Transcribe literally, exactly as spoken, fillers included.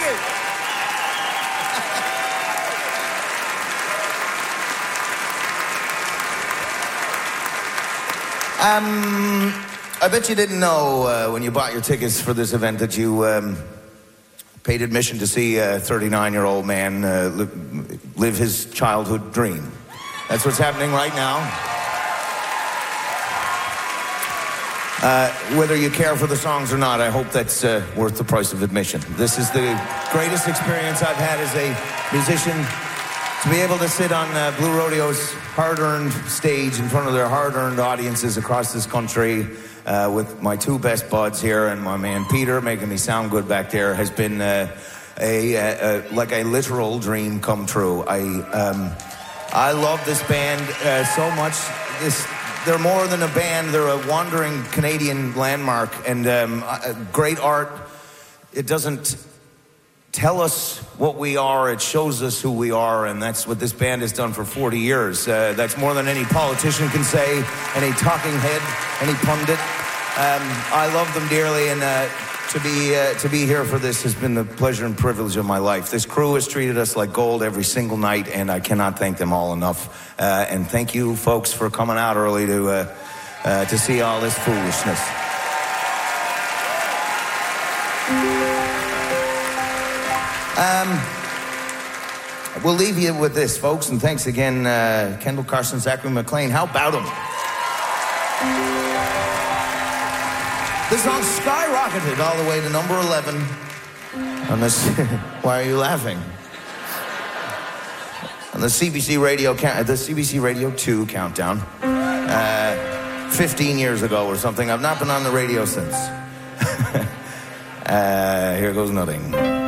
Um, I bet you didn't know uh, when you bought your tickets for this event that you um, paid admission to see a thirty-nine-year-old man uh, live, live his childhood dream. That's what's happening right now. Uh, whether you care for the songs or not, I hope that's uh, worth the price of admission. This is the greatest experience I've had as a musician. To be able to sit on uh, Blue Rodeo's hard-earned stage in front of their hard-earned audiences across this country uh, with my two best buds here and my man Peter making me sound good back there has been uh, a, a, a like a literal dream come true. I um, I love this band uh, so much. This they're more than a band. They're a wandering Canadian landmark and um, uh, great art. It doesn't tell us what we are, it shows us who we are, and that's what this band has done for forty years. Uh, that's more than any politician can say, any talking head, any pundit. Um, I love them dearly, and uh, to be uh, to be here for this has been the pleasure and privilege of my life. This crew has treated us like gold every single night, and I cannot thank them all enough. Uh, and thank you, folks, for coming out early to uh, uh, to see all this foolishness. Um, we'll leave you with this, folks, and thanks again, uh, Kendall Carson, Zachary McLean. How about them? This song skyrocketed all the way to number eleven on this. Why are you laughing? On the C B C Radio, the C B C Radio two countdown, uh, fifteen years ago or something. I've not been on the radio since. uh, here goes nothing.